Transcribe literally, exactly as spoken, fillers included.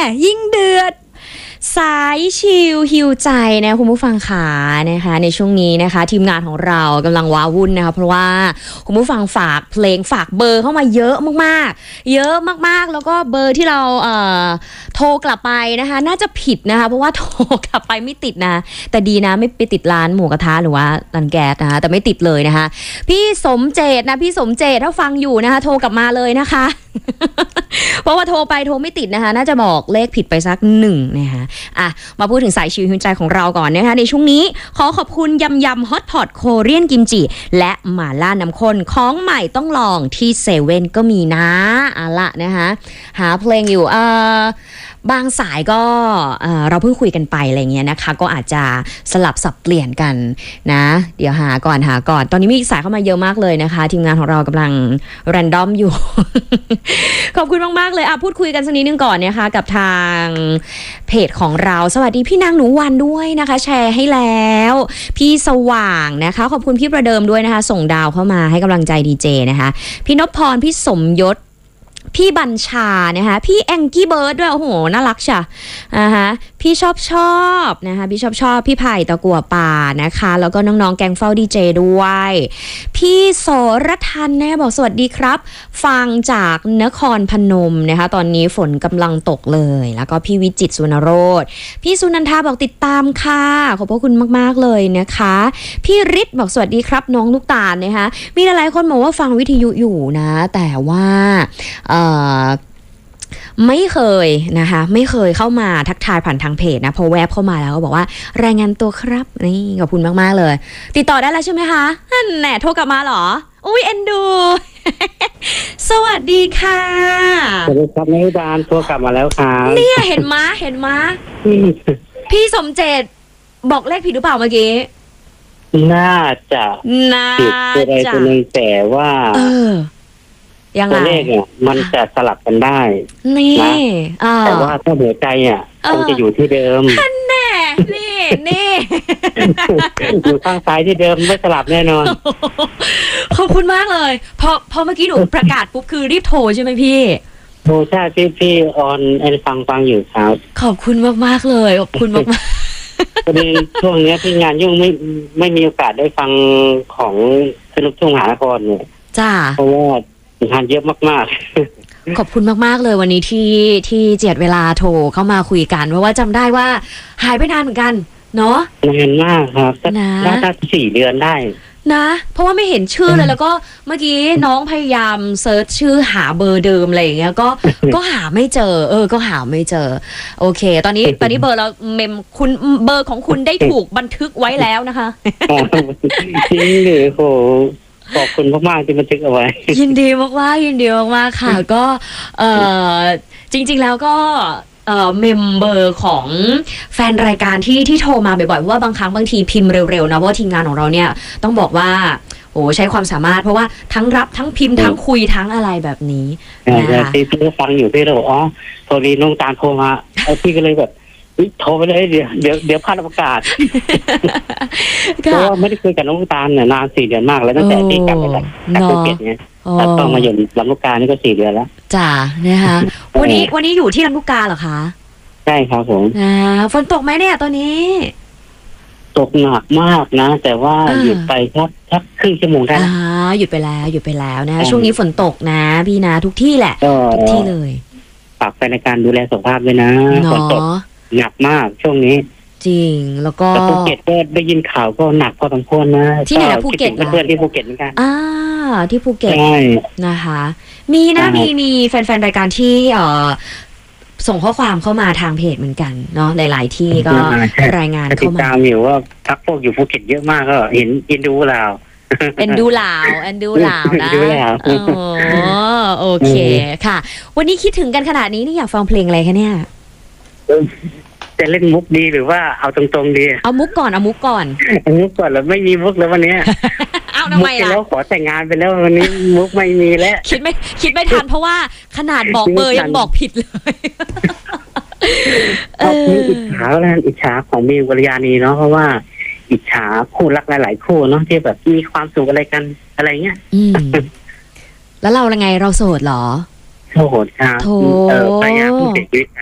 ยิ่งเดือดสายชิลฮิวใจนะคุณผู้ฟังขานะคะในช่วงนี้นะคะทีมงานของเรากำลังว้าวุ่นนะคะเพราะว่าคุณผู้ฟังฝากเพลงฝากเบอร์เข้ามาเยอะมากๆเยอะมากๆแล้วก็เบอร์ที่เราเอ่อโทรกลับไปนะคะน่าจะผิดนะคะเพราะว่าโทรกลับไปไม่ติดนะแต่ดีนะไม่ไปติดร้านหมูกระทะหรือว่าร้านแก๊สนะคะแต่ไม่ติดเลยนะคะพี่สมเจตนะพี่สมเจตถ้าฟังอยู่นะคะโทรกลับมาเลยนะคะ เพราะว่าโทรไปโทรไม่ติดนะคะน่าจะบอกเลขผิดไปสักหนึ่งนะคะอ่ะมาพูดถึงสายชิลฮิวใจของเราก่อนนะคะในช่วงนี้ขอขอบคุณยำยำฮอตพอตโคเรียนกิมจิและหม่าล่าน้ำข้นของใหม่ต้องลองที่เซเว่นก็มีนะเอาละนะคะหาเพลงอยู่เอ่อบางสายก็เอ่อเราเพิ่งคุยกันไปอะไรเงี้ยนะคะก็อาจจะสลับสับเปลี่ยนกันนะเดี๋ยวหาก่อนหาก่อนตอนนี้มีสายเข้ามาเยอะมากเลยนะคะทีมงานของเรากำลังแรนดอมอยู่ ขอบคุณมากๆเลยอ่ะพูดคุยกันสักนิดนึงก่อนนะคะกับทางเพจของเราสวัสดีพี่นางหนูวันด้วยนะคะแชร์ให้แล้วพี่สว่างนะคะขอบคุณพี่ประเดิมด้วยนะคะส่งดาวเข้ามาให้กำลังใจดีเจนะคะพี่นพพรพี่สมยศพี่บัญชานะคะพี่แองกี้เบิร์ดด้วยโอ้โหน่ารักช่ะนะคะพี่ชอบชอบนะคะพี่ชอบชอบพี่ไผ่ตะกัวป่านะคะแล้วก็น้องๆแกงเฝ้าดีเจด้วยพี่โสรทันนะบอกสวัสดีครับฟังจากนครพนมนะคะตอนนี้ฝนกำลังตกเลยแล้วก็พี่วิจิตรสุนโรธพี่สุนันทาบอกติดตามค่ะขอบพระคุณมากๆเลยนะคะพี่ฤทธิ์บอกสวัสดีครับน้องลูกตาลนะคะมีหลายคนบอกว่าฟังวิทยุอยู่นะแต่ว่าไม่เคยนะคะไม่เคยเข้ามาทักทายผ่านทางเพจนะพอแวบเข้ามาแล้วก็บอกว่ารายงานตัวครับนี่ขอบคุณมากๆเลยติดต่อได้แล้วใช่ไหมคะนั่นแหละโทรกลับมาเหรออุ้ยเอ็นดู สวัสดีค่ะสวัสดีครับนายบานโทรกลับมาแล้วครับเนี่ยเห็นมะเห็นมะ พี่สมเจตบอกเลขผิดหรือเปล่าเมื่อกี้น่าจะน่าจะตัวใดตัวหนึ่งแต่ว่าเออตัวเลขเนี่ยมันจะสลับกันได้นี่แต่ว่าถ้าหัวใจอ่ะคงจะอยู่ที่เดิมท่านแน่นี่นี่อยู่ข้างซ้ายที่เดิมไม่สลับแน่นอนขอบคุณมากเลยพอพอเมื่อกี้หนูประกาศปุ๊บคือรีบโทรใช่ไหมพี่โทรใช่พี่พี่ออนแอนฟังฟังอยู่ครับขอบคุณมากๆเลยขอบคุณมากๆพอดีช่วงนี้พี่งานยุ่งไม่ไม่มีโอกาสได้ฟังของสนุกทุ่งหานครเนี่ยจ้าเพราะว่างานเยอะมากๆขอบคุณมากๆเลยวันนี้ที่ที่เจียดเวลาโทรเข้ามาคุยกันเพราะว่าจำได้ว่าหายไปนานเหมือนกันเนาะนานมากครับน่าจะสี่เดือนได้นะเพราะว่าไม่เห็นชื่อเลยแล้วก็เมื่อกี้น้องพยายามเซิร์ชชื่อหาเบอร์เดิมอะไรอย่างเงี้ยก็ก็หาไม่เจอเออก็หาไม่เจอโอเคตอนนี้ตอนนี้เบอร์เราเมมคุณเบอร์ของคุณได้ถูกบันทึกไว้แล้วนะคะจริงหรือโหขอบคุณมากๆที่บันทึกเอาไว้ยินดีมากๆยินดีมากๆค่ะก็เออจริงๆแล้วก็เอ่อเมมเบอร์ของแฟนรายการที่ที่โทรมาบ่อยๆเพราะว่าบางครั้งบางทีพิมพ์เร็วๆนะเพราะทีมงานของเราเนี่ยต้องบอกว่าโอ้ใช้ความสามารถเพราะว่าทั้งรับทั้งพิมพ์ทั้งคุยทั้งอะไรแบบนี้นะคะพี่พี่ฟังอยู่พี่เราอ๋อโทรดีน้องตาลโทรมาไอ้พี่ก็เลยแบบโทรไปเลยเดี๋ยวเดี๋ยวเดี๋ยวพลาดโอกาสเพราะว่าไม่ได้คุยกับน้องตาลเนี่ยนานสี่เดือนมากแล้วตั้งแต่ที่กลับไปจากภูเก็ตเนี่ยต้องมาอยู่ลำลูกกานี่ก็สี่เดือนแล้วจ้านะคะวันนี้วันนี้อยู่ที่ลำลูกกาเหรอคะใช่ครับผมอ่าฝนตกไหมเนี่ยตอนนี้ตกหนักมากนะแต่ว่าหยุดไปครับสักครึ่งชั่วโมงได้อ่าหยุดไปแล้วหยุดไปแล้วนะช่วงนี้ฝนตกนะพี่นะทุกที่แหละทุกที่เลยฝากไปในการดูแลสุขภาพด้วยนะฝนตกหนักมากช่วงนี้จริงแล้วก็ภูเก็ตก็ได้ยินข่าวก็หนักพอสมควรนะที่ไหนภูเก็ตเพื่อนที่ภูเก็ตเหมือนกันอ่าที่ภูเก็ตนะคะมีนะมีมีแฟนๆรายการที่เอ่อส่งข้อความเข้ามาทางเพจเหมือนกันเนาะหลายๆที่ก็รายงานเข้ามาติดตามอยู่ว่าทักพวกอยู่ภูเก็ตเยอะมากก็เห็นเอ็นดูเราเอ็นดูลาวเอ็นดูลาวนะอ๋อโอเคค่ะวันนี้คิดถึงกันขนาดนี้นี่อยากฟังเพลงอะไรคะเนี่ยจะเล่นมุกดีหรือว่าเอาตรงๆดีเอามุกก่อนเอามุกก่อนเอามุกก่อนแล้วไม่มีมุกแล้ววันนี้เอาทำไมล่ะแล้วขอแต่งงานไปแล้ววันนี้มุกไม่มีแล้วคิดไม่คิดไม่ทันเพราะว่าขนาดบอกเบอร์ยังบอกผิดเลยเอออิจฉาแล้วอิจฉาของมีวรยานีเนาะเพราะว่าอิจฉาคู่รักหลายๆคู่เนาะที่แบบมีความสุขอะไรกันอะไรเงี้ยแล้วเราละไงเราโสดเหรอโสดครับเออพยายามที่จะ